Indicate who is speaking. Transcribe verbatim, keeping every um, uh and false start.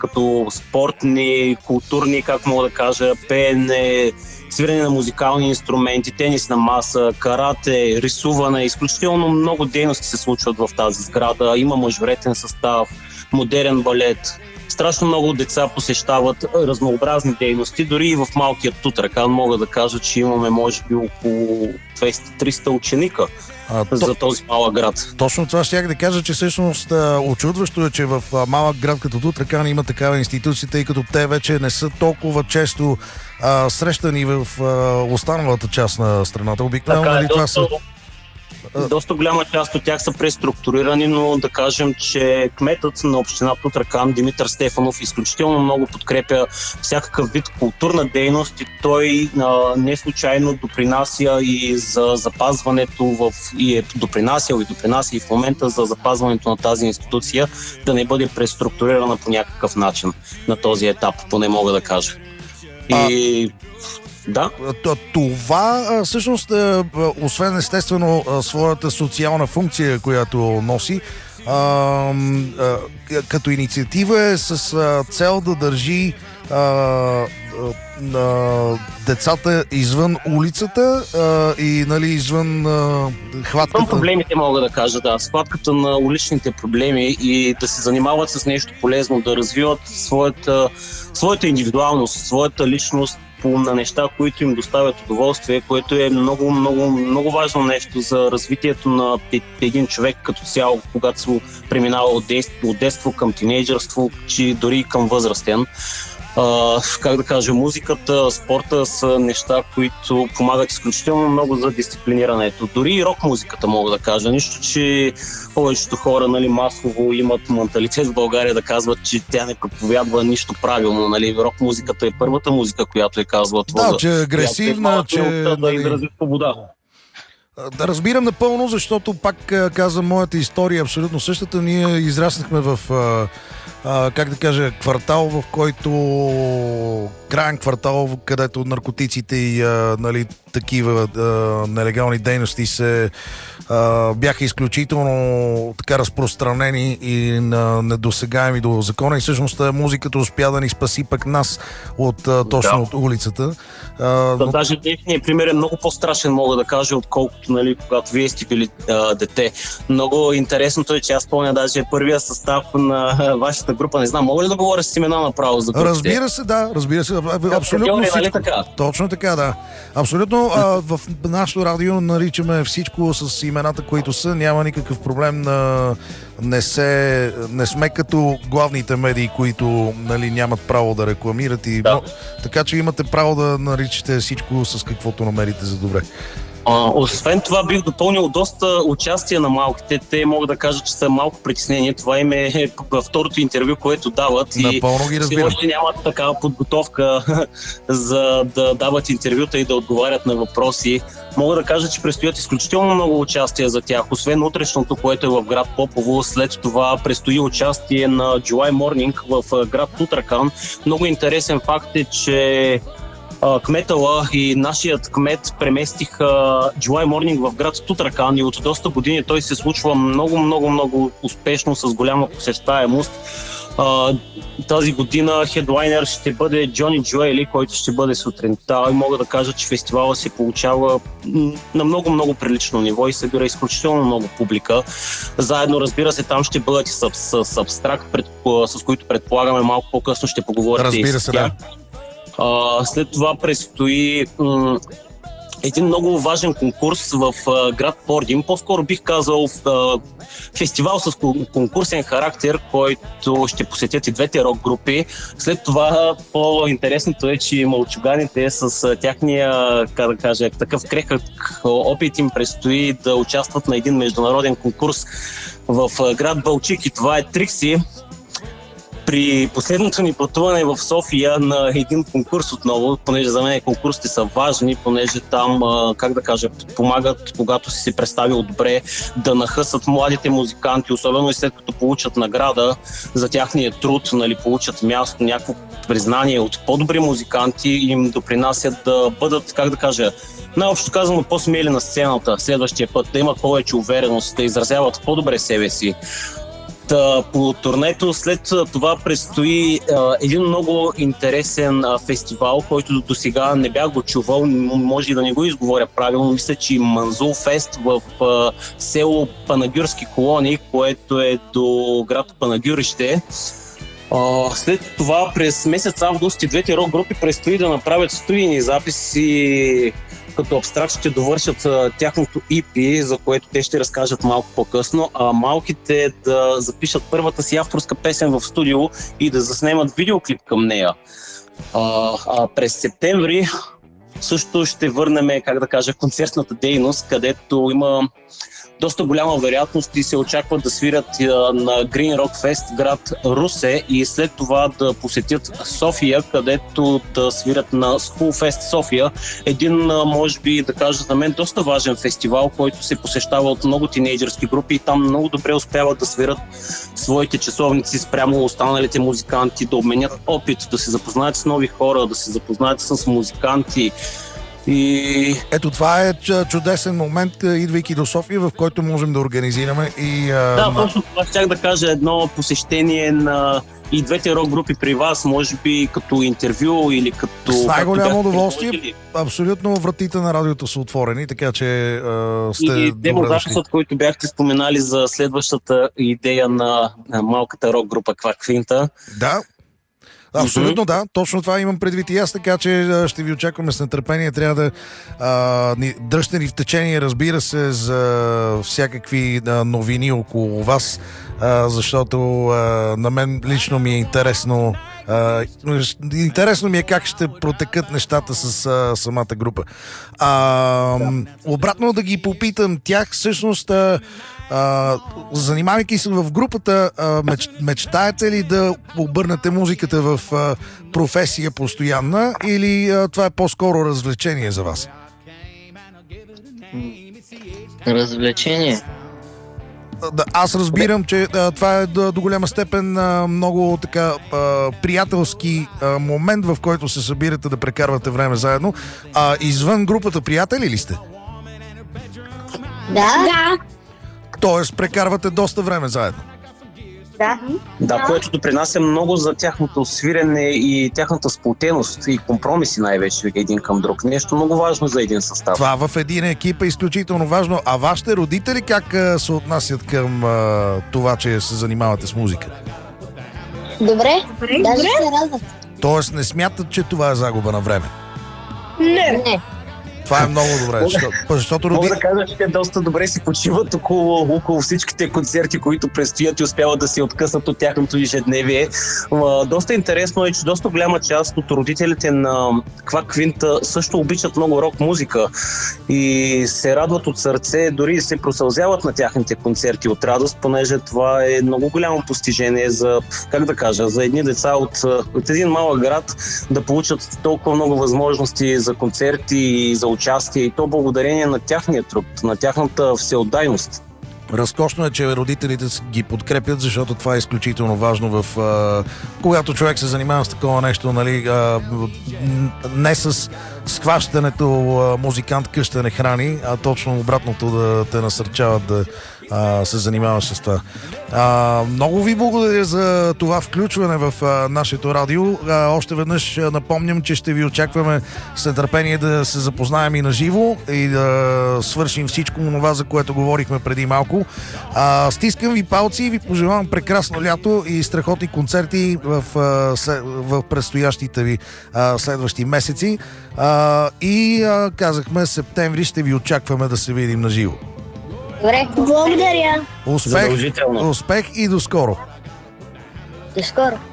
Speaker 1: като спортни, културни, как мога да кажа, пеене, свирене на музикални инструменти, тенис на маса, карате, рисуване. Изключително много дейности се случват в тази сграда. Има мъжоретен състав, модерен балет. Страшно много деца посещават разнообразни дейности. Дори и в малкият Тутракан мога да кажа, че имаме може би около двеста-триста ученика а, за то... този малък град.
Speaker 2: Точно това щях да кажа, че всъщност очудващо е, че в малък град като Тутракан има такава институция, тъй като те вече не са толкова често а, срещани в а, останалата част на страната. Обикновено, нали, това са...
Speaker 1: Доста голяма част от тях са преструктурирани, но да кажем, че кметът на община Тутракан Димитър Стефанов изключително много подкрепя всякакъв вид културна дейност и той а, не случайно допринася и за запазването в, и е допринасял и допринася и в момента за запазването на тази институция да не бъде преструктурирана по някакъв начин на този етап, поне мога да кажа. И... Да.
Speaker 2: Това всъщност, освен естествено своята социална функция, която носи, а, а, като инициатива е с а, цел да държи а, а, децата извън улицата а, и, нали, извън а, хватката.
Speaker 1: Извън проблемите, мога да кажа, да. Схватката на уличните проблеми и да се занимават с нещо полезно, да развиват своята, своята индивидуалност, своята личност на неща, които им доставят удоволствие, което е много, много, много важно нещо за развитието на един човек като цяло, когато се преминава от детство, от детство към тинейджърство, че дори и към възрастен. Uh, как да кажа, музиката, спорта са неща, които помагат изключително много за дисциплинирането. Дори и рок-музиката мога да кажа. Нищо, че повечето хора, нали, масово имат менталитет в България да казват, че тя не проповядва нищо правилно. Нали. Рок-музиката е първата музика, която е казва това.
Speaker 2: Да, че е агресивна, че...
Speaker 1: Да, да изрази свобода.
Speaker 2: Да, разбирам напълно, защото пак казвам, моята история е абсолютно същата. Ние израснахме в... Uh, как да кажа, квартал, в който краен квартал, където наркотиците и uh, нали, такива uh, нелегални дейности се uh, бяха изключително така разпространени и uh, недосегаеми до закона, и всъщност музиката успя да ни спаси пък нас от uh, точно да. От улицата.
Speaker 1: Uh, да, но... Даже техният пример е много по-страшен, мога да кажа, отколкото, нали, когато вие сте били uh, дете. Много интересното е, че аз помня даже първия състав на uh, вашата група, не знам, мога ли да говоря с имена направо за групите?
Speaker 2: Разбира се, да, разбира се, абсолютно
Speaker 1: всичко.
Speaker 2: Нали
Speaker 1: така?
Speaker 2: Точно така, да. Абсолютно, а, в нашото радио наричаме всичко с имената, които са, няма никакъв проблем, на... не, се... не сме като главните медии, които, нали, нямат право да рекламират и...
Speaker 1: Да.
Speaker 2: Така че имате право да наричате всичко с каквото намерите за добре.
Speaker 1: А, освен това бих допълнил доста участие на малките. Те могат да кажат, че са малко притеснени. Това им е второто интервю, което дават.
Speaker 2: Напълно ги разбирам.
Speaker 1: И още нямат такава подготовка за да дават интервюта и да отговарят на въпроси. Мога да кажа, че предстоят изключително много участия за тях. Освен утрешното, което е в град Попово, след това предстои участие на July Morning в град Тутракан. Много интересен факт е, че кметала и нашият кмет преместиха July Morning в град Тутракан и от доста години той се случва много, много, много успешно с голяма посещаемост. Тази година хедлайнер ще бъде Джони Джоели, който ще бъде сутринта, и мога да кажа, че фестивала се получава на много, много прилично ниво и събира изключително много публика. Заедно, разбира се, там ще бъдат и с, с абстракт, пред, с които предполагаме малко по-късно ще поговорите.
Speaker 2: Разбира се, да.
Speaker 1: Uh, след това предстои м- един много важен конкурс в uh, град Пордим. По-скоро бих казал uh, фестивал с конкурсен характер, който ще посетят и двете рок групи. След това по-интересното е, че мълчуганите с uh, тяхния, как да кажа, такъв крехък опит им предстои да участват на един международен конкурс в uh, град Балчик, и това е Трикси. При последното ни пътуване в София на един конкурс отново, понеже за мен конкурсите са важни, понеже там, как да кажа, помагат, когато си се представил добре, да нахъсат младите музиканти, особено и след като получат награда за тяхния труд, нали, получат място, някакво признание от по-добри музиканти, им допринасят да бъдат, как да кажа, най-общо казано, по-смели на сцената следващия път, да имат повече увереност, да изразяват по-добре себе си. Та, по турнето след това предстои а, един много интересен а, фестивал, който до сега не бях го чувал, може и да не го изговоря правилно. Мисля, че Манзул Фест в а, село Панагюрски колони, което е до град Панагюрище. А, след това през месец август и двете рок групи предстои да направят студийни записи, като Абстракт ще довършат а, тяхното и пи, за което те ще разкажат малко по-късно, а малките да запишат първата си авторска песен в студио и да заснемат видеоклип към нея. А, а през септември също ще върнем, как да кажа, концертната дейност, където има доста голяма вероятност и се очаква да свирят на Green Rock Fest в град Русе и след това да посетят София, където да свирят на School Fest София. Един, може би да кажа за мен, доста важен фестивал, който се посещава от много тинейджърски групи и там много добре успяват да свирят своите часовници спрямо останалите музиканти, да обменят опит, да се запознаят с нови хора, да се запознаят с музиканти. И...
Speaker 2: Ето това е чудесен момент, идвайки до София, в който можем да организираме и... А...
Speaker 1: Да, точно това щях да кажа, едно посещение на и двете рок групи при вас, може би като интервю или като...
Speaker 2: С най-голямо удоволствие. Абсолютно вратите на радиото са отворени, така че а, сте
Speaker 1: и
Speaker 2: добре дошли.
Speaker 1: записът, който бяхте споменали за следващата идея на, на малката рок група Кваквинта.
Speaker 2: Да. Абсолютно да, точно това имам предвид и аз, така че ще ви очакваме с нетърпение. Трябва да а, ни, дръжте ни в течение, разбира се, за всякакви а, новини около вас, а, защото а, на мен лично ми е интересно а, интересно ми е как ще протекат нещата с а, самата група. А, обратно да ги попитам тях, всъщност а, Uh, занимавайки се в групата, uh, меч, мечтаете ли да обърнете музиката в uh, професия постоянна или uh, това е по-скоро развлечение за вас?
Speaker 3: Развлечение?
Speaker 2: Да, аз разбирам, че uh, това е до, до голяма степен uh, много така uh, приятелски uh, момент, в който се събирате да прекарвате време заедно. А uh, извън групата приятели ли сте?
Speaker 4: Да. Да.
Speaker 2: Тоест, прекарвате доста време заедно.
Speaker 4: Да.
Speaker 1: Да, което допринася много за тяхното свирене и тяхната сплотеност и компромиси най-вече един към друг. Нещо много важно за един състав.
Speaker 2: Това в един екип е изключително важно. А вашите родители как а, се отнасят към а, това, че се занимавате с музика?
Speaker 4: Добре. Добре. Даже се радват.
Speaker 2: Тоест, не смятат, че това е загуба на време?
Speaker 4: Не. Не.
Speaker 2: Това е много добре, защото, защото
Speaker 1: Мога
Speaker 2: роди...
Speaker 1: да кажа, че те доста добре си почиват около, около всичките концерти, които предстоят и успяват да се откъснат от тяхното ежедневие. Доста интересно е, че доста голяма част от родителите на Кваквинта също обичат много рок музика и се радват от сърце, дори се просълзяват на тяхните концерти от радост, понеже това е много голямо постижение за, как да кажа, за едни деца от, от един малък град да получат толкова много възможности за концерти и за участие, и то благодарение на тяхния труд, на тяхната всеотдайност.
Speaker 2: Разкошно е, че родителите ги подкрепят, защото това е изключително важно в а, когато човек се занимава с такова нещо, нали, а, не с схващането а, музикант къща не храни, а точно обратното, да те насърчават да а, се занимаваш с това. А, много ви благодаря за това включване в а, нашето радио. А, още веднъж а, напомням, че ще ви очакваме с нетърпение да се запознаем и на живо и да свършим всичко това, за което говорихме преди малко. А, стискам ви палци и ви пожелавам прекрасно лято и страхотни концерти в, а, в предстоящите ви а, следващи месеци. А, и а, казахме, септември ще ви очакваме да се видим на живо.
Speaker 4: Добре, благодаря.
Speaker 2: Успех, успех и до скоро.
Speaker 4: До скоро.